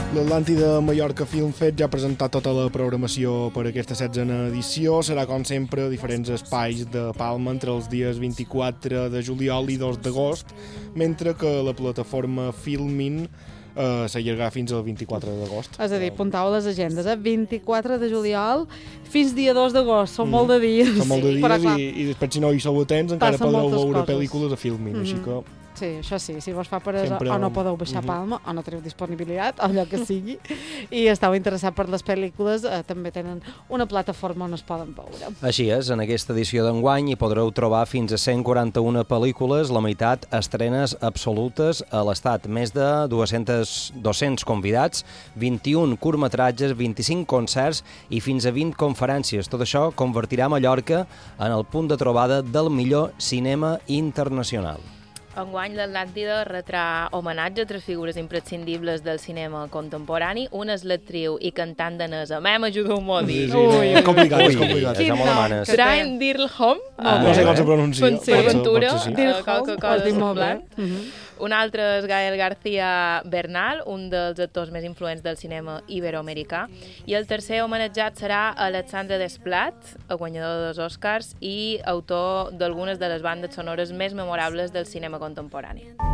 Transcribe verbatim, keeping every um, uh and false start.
L'Atlàntida Mallorca Film Fest ja ha presentat tota la programació per aquesta setzena edició. Serà, com sempre, diferents espais de Palma entre els dies vint-i-quatre de juliol i dos d'agost, mentre que la plataforma Filmin eh, s'allargarà fins al vint-i-quatre d'agost. És a dir, apuntau les agendes, eh? vint-i-quatre de juliol fins dia dos d'agost, són mm. molt de dies. Són molt de dies Però, i, i després, si no hi sou atents, encara passen podeu moltes veure coses. pel·lícules a Filmin, mm. així que... Sí, això sí, si vos fa peresa Sempre... o no podeu baixar a Palma, o no teniu disponibilitat, o allò que sigui, i esteu interessats per les pel·lícules, eh, també tenen una plataforma on es poden veure. Així és, en aquesta edició d'enguany hi podreu trobar fins a cent quaranta-una pel·lícules, la meitat estrenes absolutes a l'estat, més de dos-cents, dos-cents convidats, vint-i-un curtmetratges, vint-i-cinc concerts i fins a vint conferències. Tot això convertirà Mallorca en el punt de trobada del millor cinema internacional. Enguany l'Atlàntida retrà homenatge a tres figures imprescindibles del cinema contemporani. Una és l'actriu i cantant danesa. Mem, ajuda-ho molt a dir. Sí, sí, és complicat, és complicat. Això m'ho demanes. Brian Dirlholm. No sé com se pronuncia. Per Ventura, Dirlholm, qualque ho cosa has dit molt bé. semblant. Un altre és Gael García Bernal, un dels actors més influents del cinema iberoamericà. I el tercer homenatjat serà Alexandre Desplat, el guanyador dels Oscars i autor d'algunes de les bandes sonores més memorables del cinema contemporani.